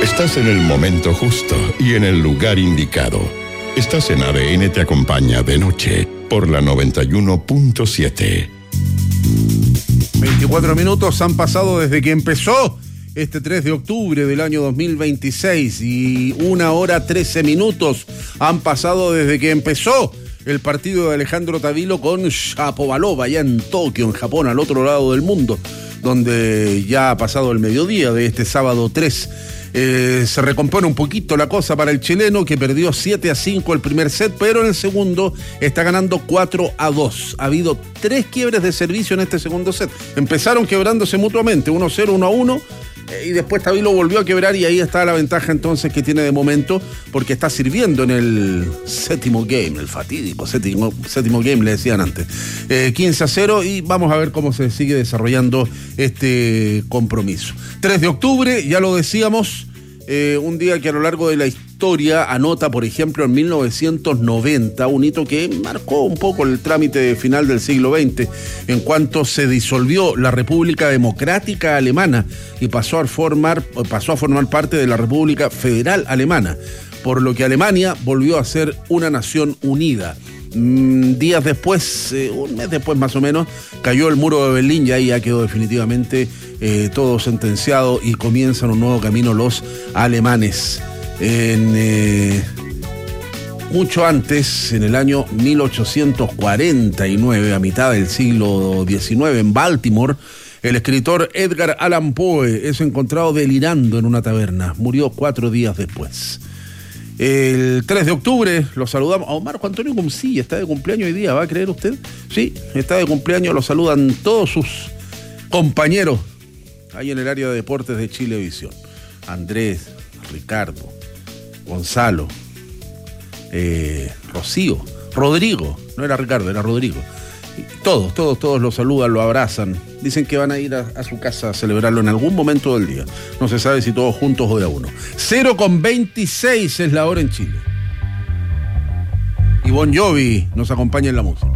Estás en el momento justo y en el lugar indicado. Estás en ADN Te Acompaña de noche por la 91.7. 24 minutos han pasado desde que empezó este 3 de octubre del año 2026 y 1 hora 13 minutos han pasado desde que empezó el partido de Alejandro Tavilo con Shapovalov allá en Tokio, en Japón, al otro lado del mundo, donde ya ha pasado el mediodía de este sábado 3. Se recompone un poquito la cosa para el chileno, que perdió 7-5 el primer set, pero en el segundo está ganando 4-2. Ha habido 3 quiebres de servicio en este segundo set. Empezaron quebrándose mutuamente, 1-0, 1-1, y después Tavilo volvió a quebrar, y ahí está la ventaja entonces que tiene de momento, porque está sirviendo en el séptimo game, el fatídico séptimo game, le decían antes. 15-0, y vamos a ver cómo se sigue desarrollando este compromiso. 3 de octubre, ya lo decíamos, un día que a lo largo de la historia anota, por ejemplo, en 1990, un hito que marcó un poco el trámite final del siglo XX, en cuanto se disolvió la República Democrática Alemana y pasó a formar parte de la República Federal Alemana, por lo que Alemania volvió a ser una nación unida. Días después, un mes después más o menos, cayó el muro de Berlín y ahí ya quedó definitivamente todo sentenciado y comienzan un nuevo camino los alemanes. Mucho antes, en el año 1849, a mitad del siglo XIX, en Baltimore, el escritor Edgar Allan Poe es encontrado delirando en una taberna. Murió 4 días después. El 3 de octubre lo saludamos a Marco Antonio Gumsilla, está de cumpleaños hoy día, ¿va a creer usted? Sí, está de cumpleaños, lo saludan todos sus compañeros ahí en el área de deportes de Chilevisión. Andrés, Ricardo, Gonzalo, Rocío, Rodrigo, no era Ricardo, era Rodrigo. Todos lo saludan, lo abrazan. Dicen que van a ir a su casa a celebrarlo en algún momento del día. No se sabe si todos juntos o de a uno. 0:26 es la hora en Chile. Y Bon Jovi nos acompaña en la música.